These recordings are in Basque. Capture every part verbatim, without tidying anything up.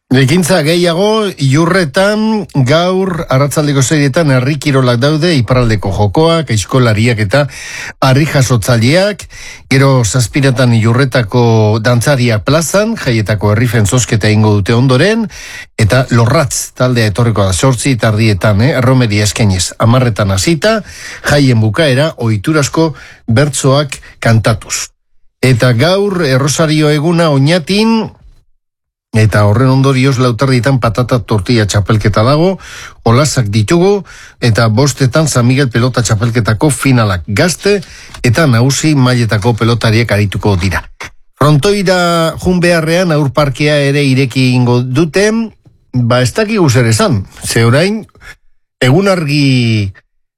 Ekintza gehiago, Iurretan, gaur, arratsaldeko seietan, herri kirolak daude, iparraldeko jokoak, eiskolariak eta harri jasotzaileak, gero zazpiratan Iurretako dantzariak plazan, jaietako herrifen zozketa ingo dute ondoren, eta lorratz taldea etorriko da sortzi tardietan, eh? Erromeri eskeniz, amarretan hasita, jaien bukaera, ohiturasko bertsoak kantatuz. Eta gaur, Rosario eguna Oñatin, eta horren ondorioz lautardietan patata tortilla txapelketa dago, olasak ditugu, eta bostetan San Miguel pelota txapelketako finalak gazte, eta nagusi mailetako pelotariek arituko dira. Frontoira jun beharrean aur parkea ere ireki ingo dute, ba ez dakigu zer esan, ze orain, egun argi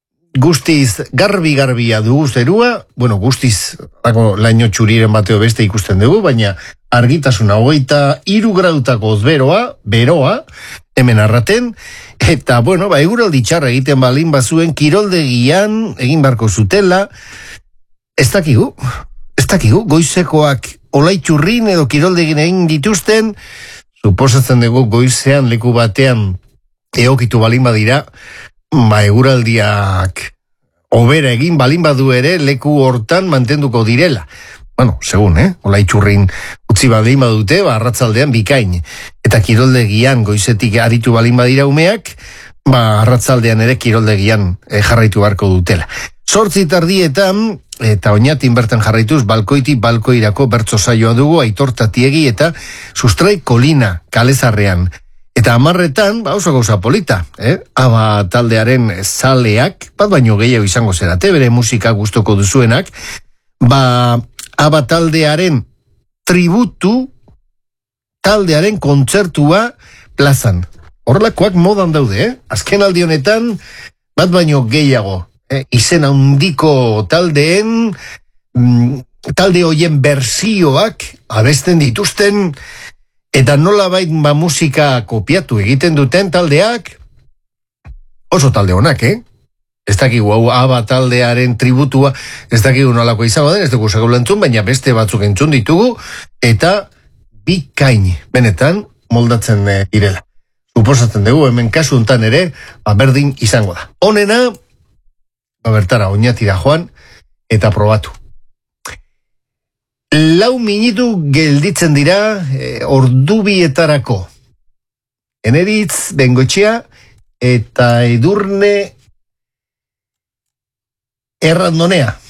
guztiz garbi-garbia dugu zerua, bueno, guztiz dago laino txuriren bateo beste ikusten dugu, baina argitasuna hogeita hiru gradutako beroa, beroa, hemen arraten, eta, bueno, ba, eguraldi txarra egiten balin bazuen, kiroldegian, egin barko zutela, ez dakigu, ez dakigu, goizekoak olaitxurrin edo kiroldegin egin dituzten, suposatzen dugu goizean leku batean eokitu balin badira, ba, eguraldiak hobera egin balin badu ere leku hortan mantenduko direla. Bueno, segun, eh? Ola itxurrin utzi balin badute, ba, arratzaldean bikain. Eta kiroldegian goizetik aritu balin badira umeak, ba, arratzaldean ere kiroldegian eh, jarraitu barko dutela. Zortzi tardietan, eta Oñatin bertan jarraituz, balkoiti balkoirako bertso saioa dugu, Aitor Tatiegi eta Sustrai Kolina kalezarrean. Eta amarretan, ba, oso gauza polita, eh? Aba taldearen zaleak, bat baino gehiago izango zerate, bere musika gustoko duzuenak, ba, Aba taldearen tributu, taldearen kontzertua plazan. Horrelakoak modan daude, eh? Azken aldi honetan, bat baino gehiago, eh? Izen handiko taldeen, mm, talde hoien berzioak abesten dituzten, eta nolabait ba musika kopiatu egiten duten taldeak, oso talde honak, eh? Ez dakigu hau Aba taldearen tributua, ez dakigu nolako izango den, ez dugu segoela entzun, baina beste batzuk entzun ditugu, eta bikain, benetan, moldatzen e, direla. Suposatzen dugu, hemen kasu hontan ere, ba, berdin izango da. Honena, ba, bertara, Oñatira joan, eta probatu. Lau minutu gelditzen dira e, ordubietarako. Eneritz, Bengoetxea, eta Edurne Errandonea.